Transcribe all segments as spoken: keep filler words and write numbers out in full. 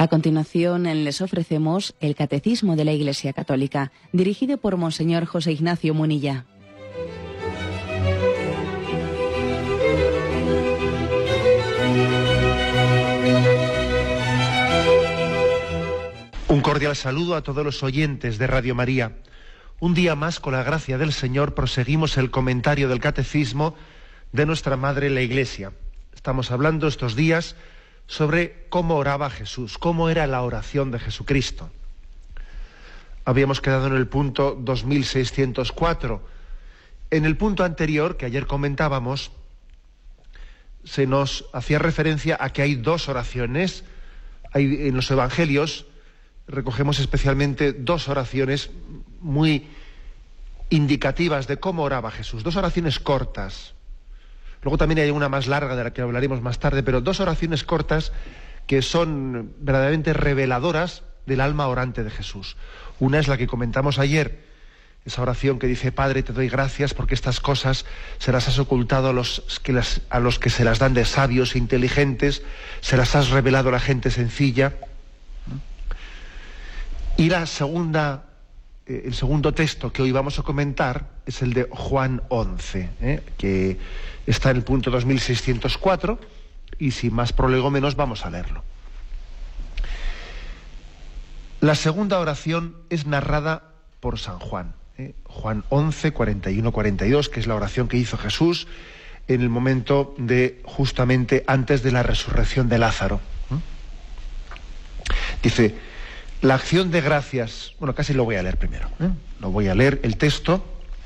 A continuación les ofrecemos el Catecismo de la Iglesia Católica, dirigido por Monseñor José Ignacio Munilla. Un cordial saludo a todos los oyentes de Radio María. Un día más, con la gracia del Señor, proseguimos el comentario del Catecismo de nuestra Madre la Iglesia. Estamos hablando estos días sobre cómo oraba Jesús, cómo era la oración de Jesucristo. Habíamos quedado en el punto dos mil seiscientos cuatro. En el punto anterior, que ayer comentábamos, se nos hacía referencia a que hay dos oraciones. Hay, en los Evangelios recogemos especialmente dos oraciones muy indicativas de cómo oraba Jesús, dos oraciones cortas. Luego también hay una más larga de la que hablaremos más tarde, pero dos oraciones cortas que son verdaderamente reveladoras del alma orante de Jesús. Una es la que comentamos ayer, esa oración que dice: Padre, te doy gracias porque estas cosas se las has ocultado a los que, las, a los que se las dan de sabios e inteligentes, se las has revelado a la gente sencilla. Y la segunda, eh, el segundo texto que hoy vamos a comentar es el de Juan once, ¿eh? que está en el punto dos mil seiscientos cuatro, y sin más prolegómenos vamos a leerlo. La segunda oración es narrada por San Juan, ¿eh? Juan once, cuarenta y uno, cuarenta y dos, que es la oración que hizo Jesús en el momento de, justamente antes de la resurrección de Lázaro. ¿eh? Dice: la acción de gracias, bueno, casi lo voy a leer primero, ¿eh? Lo voy a leer el texto.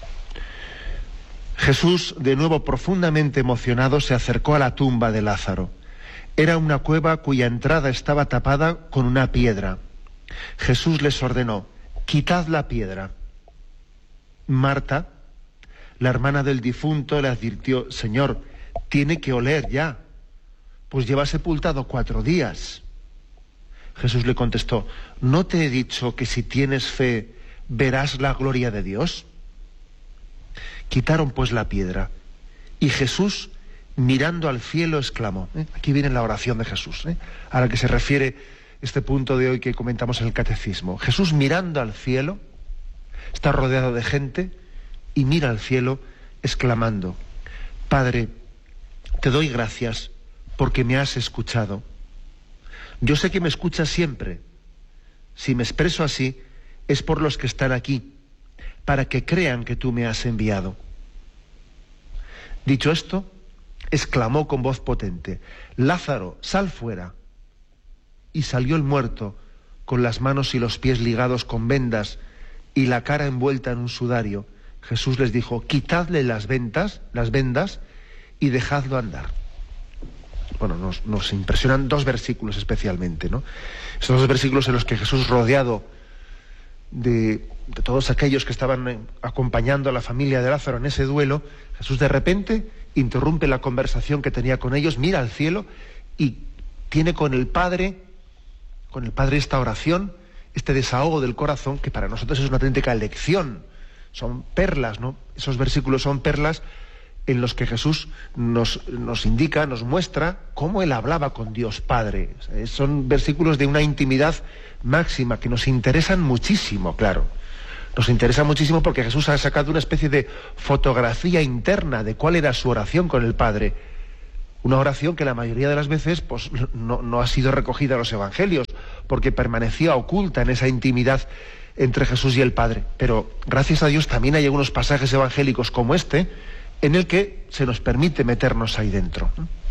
Jesús, de nuevo profundamente emocionado, se acercó a la tumba de Lázaro. Era una cueva cuya entrada estaba tapada con una piedra. Jesús les ordenó: quitad la piedra. Marta, la hermana del difunto, le advirtió: Señor, tiene que oler ya, pues lleva sepultado cuatro días. Jesús le contestó: ¿no te he dicho que si tienes fe verás la gloria de Dios? Quitaron pues la piedra, y Jesús, mirando al cielo, exclamó. ¿eh? Aquí viene la oración de Jesús, ¿eh? a la que se refiere este punto de hoy que comentamos en el Catecismo. Jesús, mirando al cielo, está rodeado de gente y mira al cielo exclamando: Padre, te doy gracias porque me has escuchado. Yo sé que me escuchas siempre. Si me expreso así, es por los que están aquí, para que crean que tú me has enviado. Dicho esto, exclamó con voz potente: Lázaro, sal fuera. Y salió el muerto, con las manos y los pies ligados con vendas y la cara envuelta en un sudario. Jesús les dijo: quitadle las vendas, las vendas y dejadlo andar. Bueno, nos, nos impresionan dos versículos especialmente, ¿no? Estos dos versículos en los que Jesús, rodeado de, de todos aquellos que estaban eh, acompañando a la familia de Lázaro en ese duelo, Jesús de repente interrumpe la conversación que tenía con ellos, mira al cielo y tiene con el Padre, con el Padre esta oración, este desahogo del corazón, que para nosotros es una auténtica lección. Son perlas, ¿no? Esos versículos son perlas en los que Jesús nos, nos indica, nos muestra cómo él hablaba con Dios Padre. O sea, son versículos de una intimidad máxima que nos interesan muchísimo, claro. Nos interesa muchísimo porque Jesús ha sacado una especie de fotografía interna de cuál era su oración con el Padre. Una oración que la mayoría de las veces pues, no, no ha sido recogida en los Evangelios, porque permanecía oculta en esa intimidad entre Jesús y el Padre. Pero gracias a Dios también hay algunos pasajes evangélicos como este, en el que se nos permite meternos ahí dentro.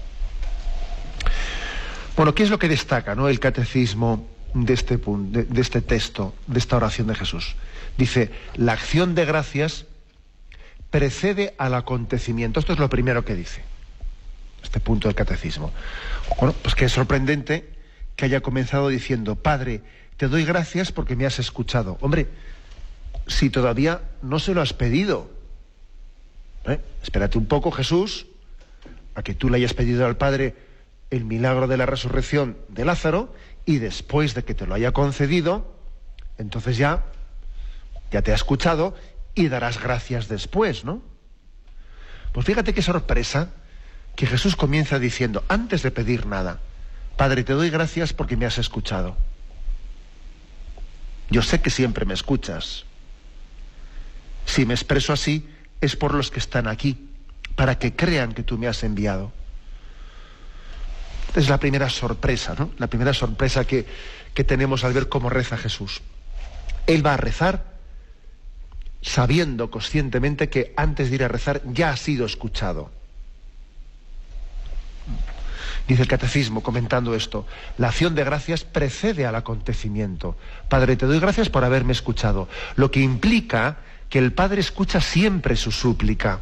Bueno, ¿qué es lo que destaca, ¿no?, el catecismo de este, punto, de, de este texto, de esta oración de Jesús? Dice: la acción de gracias precede al acontecimiento. Esto es lo primero que dice este punto del catecismo. Bueno, pues que es sorprendente que haya comenzado diciendo: Padre, te doy gracias porque me has escuchado. Hombre, si todavía no se lo has pedido, ¿Eh? espérate un poco, Jesús, a que tú le hayas pedido al Padre el milagro de la resurrección de Lázaro, y después de que te lo haya concedido, entonces ya, ya te ha escuchado y darás gracias después, ¿no? Pues fíjate qué sorpresa que Jesús comienza diciendo, antes de pedir nada, Padre, te doy gracias porque me has escuchado. Yo sé que siempre me escuchas. Si me expreso así, es por los que están aquí, para que crean que tú me has enviado. Es la primera sorpresa, ¿no? La primera sorpresa que, que tenemos al ver cómo reza Jesús. Él va a rezar sabiendo conscientemente que antes de ir a rezar ya ha sido escuchado. Dice el Catecismo, comentando esto, la acción de gracias precede al acontecimiento. Padre, te doy gracias por haberme escuchado, lo que implica que el Padre escucha siempre su súplica.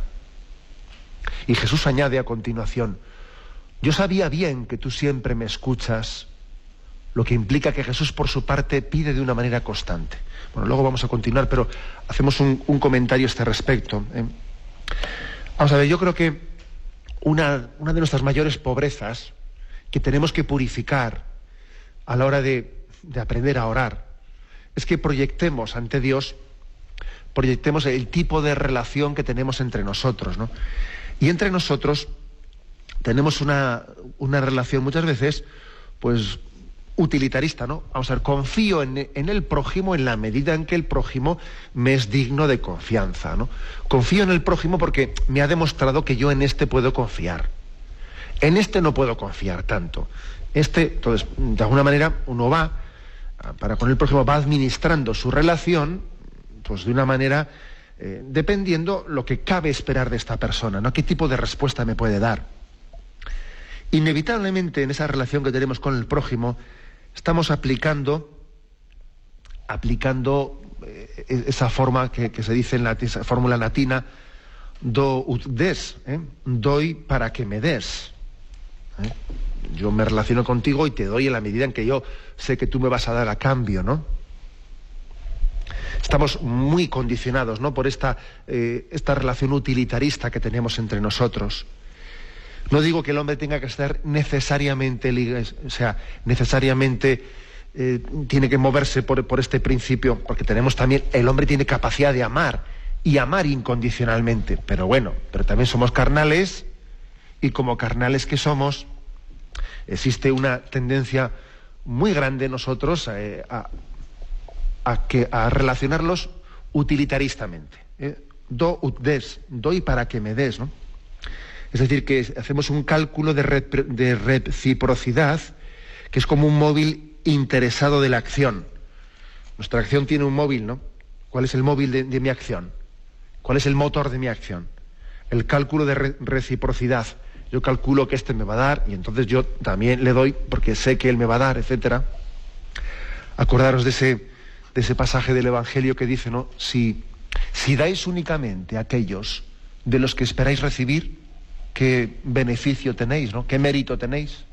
Y Jesús añade a continuación, yo sabía bien que tú siempre me escuchas, lo que implica que Jesús por su parte pide de una manera constante. Bueno, luego vamos a continuar, pero hacemos un, un comentario a este respecto. ¿eh? Vamos a ver, yo creo que una, una de nuestras mayores pobrezas que tenemos que purificar a la hora de, de aprender a orar es que proyectemos ante Dios, proyectemos el tipo de relación que tenemos entre nosotros, ¿no? Y entre nosotros tenemos una, una relación muchas veces, pues, utilitarista, ¿no? Vamos a ver, confío en, en el prójimo en la medida en que el prójimo me es digno de confianza, ¿no? Confío en el prójimo porque me ha demostrado que yo en este puedo confiar. En este no puedo confiar tanto. Este, entonces, de alguna manera, uno va, para con el prójimo, va administrando su relación, pues de una manera, eh, dependiendo lo que cabe esperar de esta persona, ¿no? ¿Qué tipo de respuesta me puede dar? Inevitablemente, en esa relación que tenemos con el prójimo, estamos aplicando, aplicando eh, esa forma que, que se dice en la esa fórmula latina, do ut des, ¿eh? Doy para que me des. ¿eh? Yo me relaciono contigo y te doy en la medida en que yo sé que tú me vas a dar a cambio, ¿no? Estamos muy condicionados, ¿no?, por esta, eh, esta relación utilitarista que tenemos entre nosotros. No digo que el hombre tenga que estar necesariamente, o sea, necesariamente eh, tiene que moverse por, por este principio, porque tenemos también, el hombre tiene capacidad de amar, y amar incondicionalmente, pero bueno, pero también somos carnales, y como carnales que somos, existe una tendencia muy grande en nosotros eh, a, a, que, a relacionarlos utilitaristamente. ¿eh? Do ut des, doy para que me des, ¿no? Es decir, que hacemos un cálculo de, re, de reciprocidad, que es como un móvil interesado de la acción. Nuestra acción tiene un móvil, ¿no? ¿Cuál es el móvil de, de mi acción? ¿Cuál es el motor de mi acción? El cálculo de re, reciprocidad. Yo calculo que este me va a dar, y entonces yo también le doy, porque sé que él me va a dar, etcétera. Acordaros de ese, de ese pasaje del Evangelio que dice, ¿no? Si, si dais únicamente a aquellos de los que esperáis recibir, ¿qué beneficio tenéis, ¿no? ¿Qué mérito tenéis?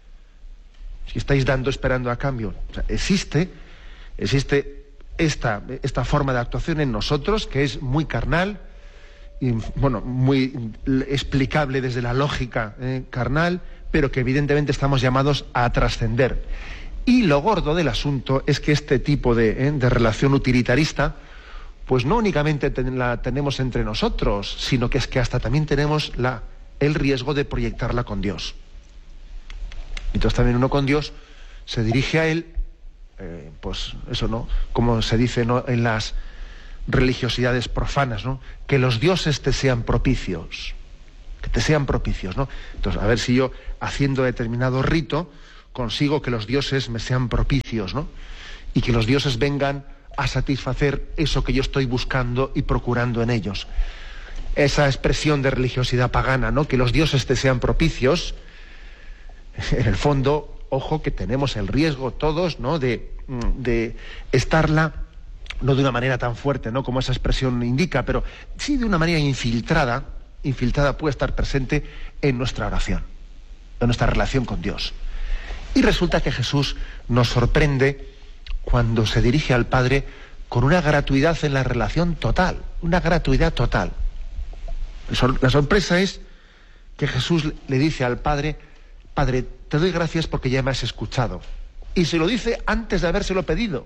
Si estáis dando esperando a cambio. O sea, existe, existe esta, esta forma de actuación en nosotros que es muy carnal, y, bueno, muy explicable desde la lógica eh, carnal, pero que evidentemente estamos llamados a trascender. Y lo gordo del asunto es que este tipo de, eh, de relación utilitarista, pues no únicamente ten, la tenemos entre nosotros, sino que es que hasta también tenemos la el riesgo de proyectarla con Dios. Entonces también uno con Dios se dirige a Él, eh, pues eso, ¿no? Como se dice, ¿no?, en las religiosidades profanas, ¿no? Que los dioses te sean propicios, que te sean propicios, ¿no? Entonces, a ver si yo, haciendo determinado rito, consigo que los dioses me sean propicios, ¿no? Y que los dioses vengan a satisfacer eso que yo estoy buscando y procurando en ellos. Esa expresión de religiosidad pagana, ¿no?, que los dioses te sean propicios, en el fondo, ojo, que tenemos el riesgo todos, ¿no?, de, de estarla, no de una manera tan fuerte, ¿no?, como esa expresión indica, pero sí de una manera infiltrada, infiltrada puede estar presente en nuestra oración, en nuestra relación con Dios. Y resulta que Jesús nos sorprende cuando se dirige al Padre con una gratuidad en la relación total, una gratuidad total. La sorpresa es que Jesús le dice al Padre, Padre, te doy gracias porque ya me has escuchado. Y se lo dice antes de habérselo pedido.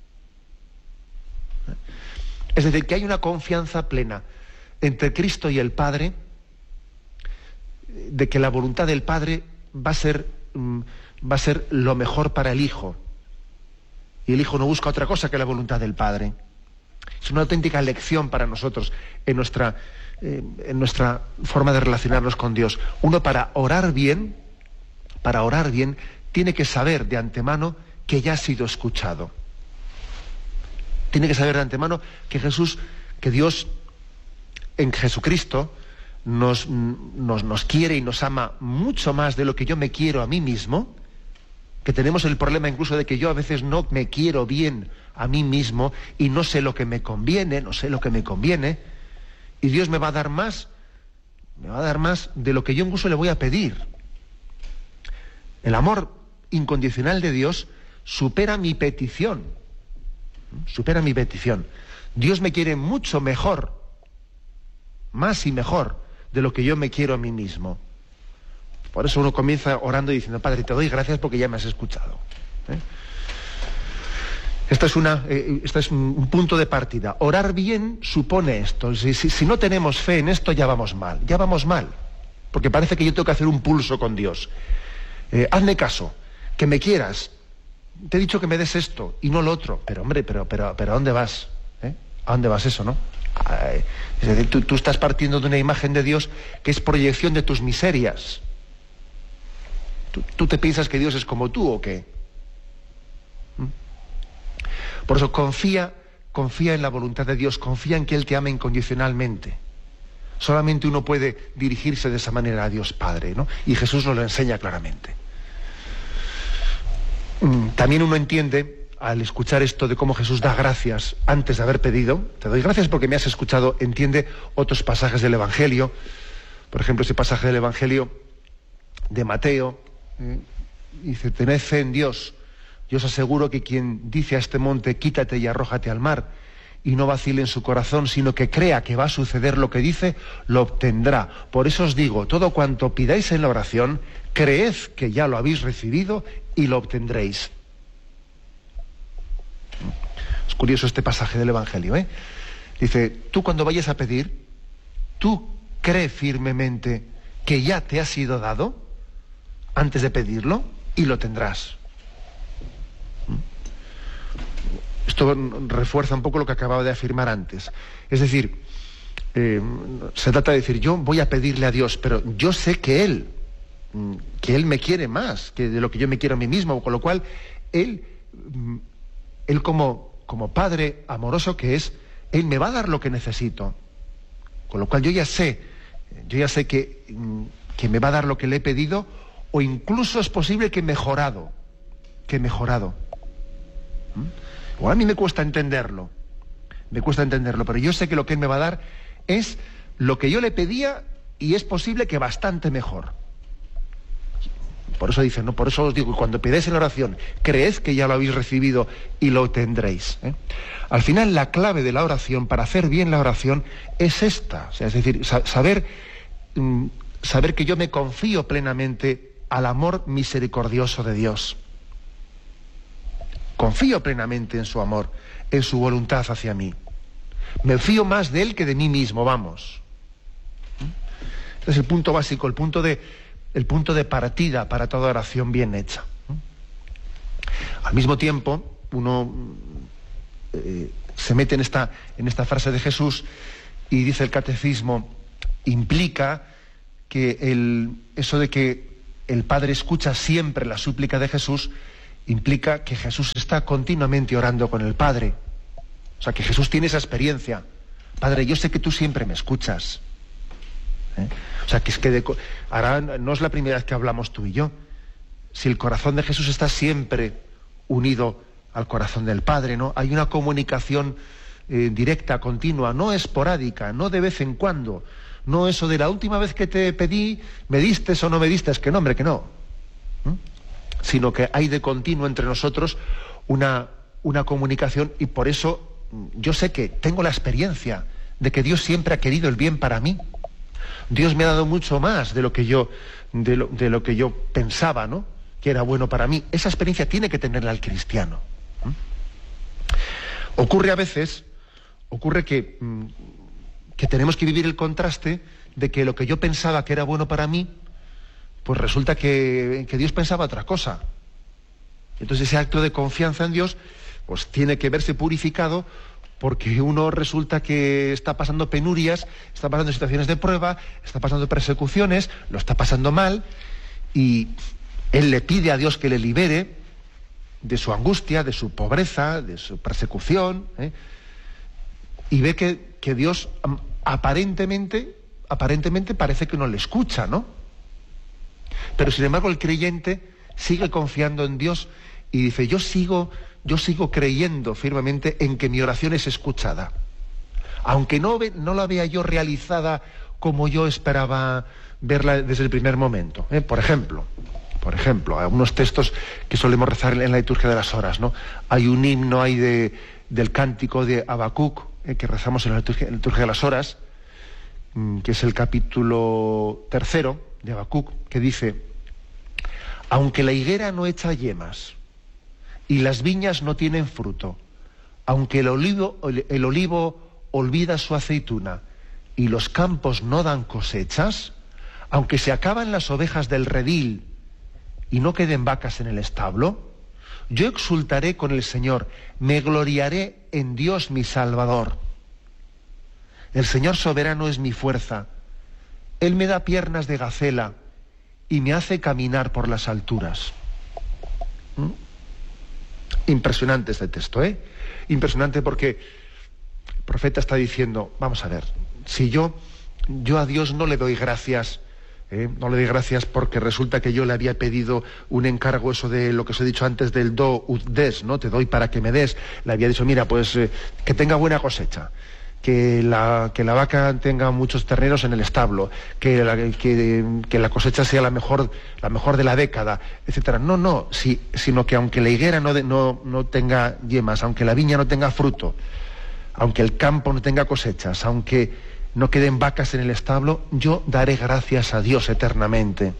Es decir, que hay una confianza plena entre Cristo y el Padre, de que la voluntad del Padre va a ser, va a ser lo mejor para el Hijo. Y el Hijo no busca otra cosa que la voluntad del Padre. Es una auténtica lección para nosotros en nuestra, eh, en nuestra forma de relacionarnos con Dios. Uno, para orar bien, para orar bien, tiene que saber de antemano que ya ha sido escuchado. Tiene que saber de antemano que Jesús, que Dios en Jesucristo nos, nos, nos quiere y nos ama mucho más de lo que yo me quiero a mí mismo, que tenemos el problema incluso de que yo a veces no me quiero bien a mí mismo y no sé lo que me conviene, no sé lo que me conviene, y Dios me va a dar más, me va a dar más de lo que yo incluso le voy a pedir. El amor incondicional de Dios supera mi petición, supera mi petición. Dios me quiere mucho mejor, más y mejor de lo que yo me quiero a mí mismo. Por eso uno comienza orando y diciendo: Padre, te doy gracias porque ya me has escuchado. ¿Eh? Esta es, una, eh, esta es un, un punto de partida. Orar bien supone esto. Si, si, si no tenemos fe en esto, ya vamos mal. Ya vamos mal. Porque parece que yo tengo que hacer un pulso con Dios. Eh, hazme caso, que me quieras. Te he dicho que me des esto y no lo otro. Pero hombre, pero, pero, pero ¿a dónde vas? ¿Eh? ¿A dónde vas eso, no? Eh, es decir, tú, tú estás partiendo de una imagen de Dios que es proyección de tus miserias. ¿Tú, tú te piensas que Dios es como tú o qué? ¿Mm? Por eso confía, confía en la voluntad de Dios, confía en que Él te ama incondicionalmente. Solamente uno puede dirigirse de esa manera a Dios Padre, ¿no? Y Jesús nos lo enseña claramente. También uno entiende, al escuchar esto de cómo Jesús da gracias antes de haber pedido, te doy gracias porque me has escuchado, entiende otros pasajes del Evangelio. Por ejemplo, ese pasaje del Evangelio de Mateo, eh, dice: tened fe en Dios. Yo os aseguro que quien dice a este monte, quítate y arrójate al mar, y no vacile en su corazón, sino que crea que va a suceder lo que dice, lo obtendrá. Por eso os digo, todo cuanto pidáis en la oración, creed que ya lo habéis recibido y lo obtendréis. Es curioso este pasaje del Evangelio, ¿eh? Dice: tú cuando vayas a pedir, tú cree firmemente que ya te ha sido dado antes de pedirlo y lo tendrás. Esto refuerza un poco lo que acababa de afirmar antes. Es decir, eh, se trata de decir: yo voy a pedirle a Dios, pero yo sé que Él, que Él me quiere más que de lo que yo me quiero a mí mismo, con lo cual Él, Él como, como Padre amoroso que es, Él me va a dar lo que necesito. Con lo cual yo ya sé, yo ya sé que, que me va a dar lo que le he pedido, o incluso es posible que mejorado, que mejorado. ¿Mm? Igual a mí me cuesta entenderlo, me cuesta entenderlo, pero yo sé que lo que Él me va a dar es lo que yo le pedía y es posible que bastante mejor. Por eso dice, ¿no? Por eso os digo, cuando pidáis en la oración, creed que ya lo habéis recibido y lo tendréis. ¿eh? Al final, la clave de la oración, para hacer bien la oración, es esta. O sea, es decir, saber, mm, saber que yo me confío plenamente al amor misericordioso de Dios. Confío plenamente en su amor, en su voluntad hacia mí. Me fío más de Él que de mí mismo, vamos. Este es el punto básico, el punto de... el punto de partida para toda oración bien hecha. Al mismo tiempo, uno eh, se mete en esta, en esta frase de Jesús y dice el catecismo, implica que el, eso de que el Padre escucha siempre la súplica de Jesús, implica que Jesús está continuamente orando con el Padre. O sea, que Jesús tiene esa experiencia. Padre, yo sé que tú siempre me escuchas. ¿Eh? O sea, que es que de, ahora no es la primera vez que hablamos tú y yo. Si el corazón de Jesús está siempre unido al corazón del Padre, ¿no? Hay una comunicación eh, directa, continua, no esporádica, no de vez en cuando. No eso de la última vez que te pedí, me diste o no me diste, que no, hombre, que no. ¿Mm? Sino que hay de continuo entre nosotros una, una comunicación, y por eso yo sé que tengo la experiencia de que Dios siempre ha querido el bien para mí. Dios me ha dado mucho más de lo que yo, de lo, de lo que yo pensaba, ¿no? Que era bueno para mí. Esa experiencia tiene que tenerla el cristiano. ¿Mm? Ocurre a veces, ocurre que, que tenemos que vivir el contraste de que lo que yo pensaba que era bueno para mí, pues resulta que, que Dios pensaba otra cosa. Entonces ese acto de confianza en Dios pues tiene que verse purificado, porque uno resulta que está pasando penurias, está pasando situaciones de prueba, está pasando persecuciones, lo está pasando mal, y él le pide a Dios que le libere de su angustia, de su pobreza, de su persecución, ¿eh? Y ve que, que Dios aparentemente, aparentemente parece que no le escucha, ¿no? Pero sin embargo el creyente sigue confiando en Dios y dice, yo sigo, yo sigo creyendo firmemente en que mi oración es escuchada. Aunque no, ve, no la vea yo realizada como yo esperaba verla desde el primer momento, ¿eh? Por ejemplo, por ejemplo, algunos textos que solemos rezar en la liturgia de las horas, ¿no? Hay un himno ahí de, del cántico de Habacuc, ¿eh? que rezamos en la, liturgia, en la liturgia de las horas, mmm, que es el capítulo tercero de Habacuc, que dice: aunque la higuera no echa yemas y las viñas no tienen fruto, aunque el olivo, el olivo olvida su aceituna y los campos no dan cosechas, aunque se acaban las ovejas del redil y no queden vacas en el establo, yo exultaré con el Señor, me gloriaré en Dios mi Salvador. El Señor soberano es mi fuerza, Él me da piernas de gacela y me hace caminar por las alturas. ¿Mm? Impresionante este texto, ¿eh? Impresionante porque el profeta está diciendo, vamos a ver, si yo, yo a Dios no le doy gracias, ¿eh? no le doy gracias porque resulta que yo le había pedido un encargo, eso de lo que os he dicho antes del do ut des, ¿no? Te doy para que me des. Le había dicho, mira, pues eh, que tenga buena cosecha, que la, que la vaca tenga muchos terneros en el establo, que la, que, que la cosecha sea la mejor, la mejor de la década, etcétera. No, no, sí, sino que aunque la higuera no, de, no, no tenga yemas, aunque la viña no tenga fruto, aunque el campo no tenga cosechas, aunque no queden vacas en el establo, yo daré gracias a Dios eternamente.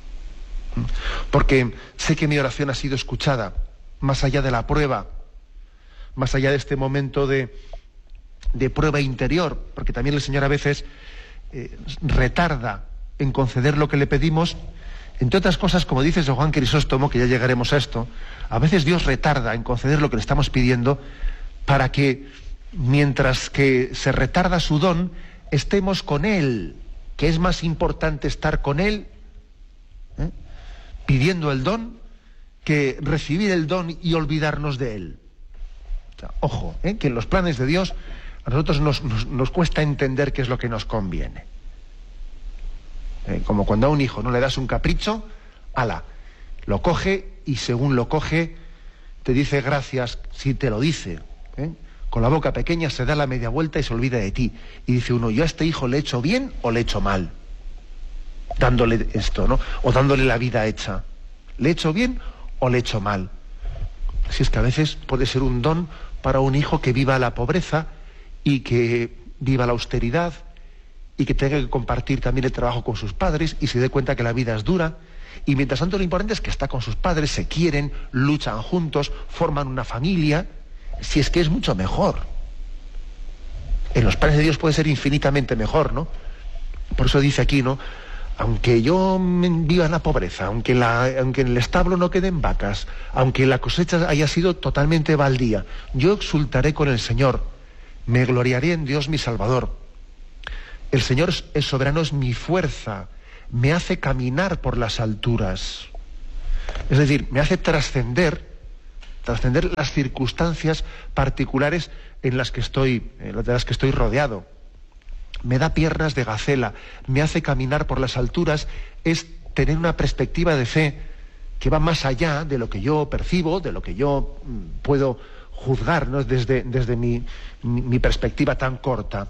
Porque sé que mi oración ha sido escuchada, más allá de la prueba, más allá de este momento de de prueba interior, porque también el Señor a veces eh, retarda en conceder lo que le pedimos, entre otras cosas, como dice San Juan Crisóstomo, que ya llegaremos a esto, a veces Dios retarda en conceder lo que le estamos pidiendo para que, mientras que se retarda su don, estemos con Él, que es más importante estar con Él, ¿eh? pidiendo el don, que recibir el don y olvidarnos de Él. O sea, ojo, ¿eh? que en los planes de Dios a nosotros nos, nos, nos cuesta entender qué es lo que nos conviene. Eh, como cuando a un hijo no le das un capricho, ala, lo coge y según lo coge te dice gracias si te lo dice. ¿eh? Con la boca pequeña se da la media vuelta y se olvida de ti. Y dice uno, ¿yo a este hijo le he hecho bien o le he hecho mal? Dándole esto, ¿no? O dándole la vida hecha. ¿Le he hecho bien o le he hecho mal? Si es que a veces puede ser un don para un hijo que viva la pobreza y que viva la austeridad y que tenga que compartir también el trabajo con sus padres y se dé cuenta que la vida es dura. Y mientras tanto lo importante es que está con sus padres, se quieren, luchan juntos, forman una familia, si es que es mucho mejor. En los planes de Dios puede ser infinitamente mejor, ¿no? Por eso dice aquí, ¿no? Aunque yo viva en la pobreza, aunque, la, aunque en el establo no queden vacas, aunque la cosecha haya sido totalmente baldía, yo exultaré con el Señor, me gloriaré en Dios mi Salvador. El Señor es soberano, es mi fuerza, me hace caminar por las alturas. Es decir, me hace trascender, trascender las circunstancias particulares en las que estoy, en las que estoy rodeado. Me da piernas de gacela, me hace caminar por las alturas, es tener una perspectiva de fe que va más allá de lo que yo percibo, de lo que yo mm, puedo juzgar, ¿no? desde, desde mi, mi, mi perspectiva tan corta.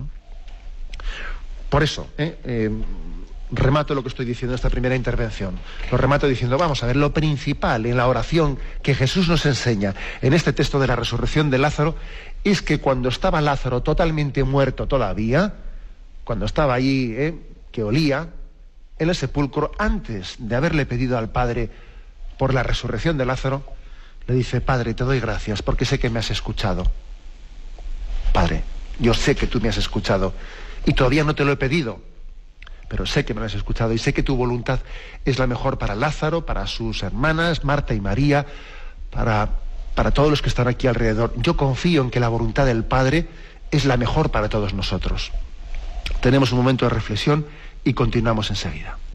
Por eso, ¿eh? Eh, remato lo que estoy diciendo en esta primera intervención. Lo remato diciendo, vamos a ver, lo principal en la oración que Jesús nos enseña en este texto de la resurrección de Lázaro es que cuando estaba Lázaro totalmente muerto todavía, cuando estaba allí, ¿eh? que olía, en el sepulcro, antes de haberle pedido al Padre por la resurrección de Lázaro, le dice, Padre, te doy gracias porque sé que me has escuchado. Padre, yo sé que tú me has escuchado y todavía no te lo he pedido, pero sé que me lo has escuchado y sé que tu voluntad es la mejor para Lázaro, para sus hermanas, Marta y María, para, para todos los que están aquí alrededor. Yo confío en que la voluntad del Padre es la mejor para todos nosotros. Tenemos un momento de reflexión y continuamos enseguida.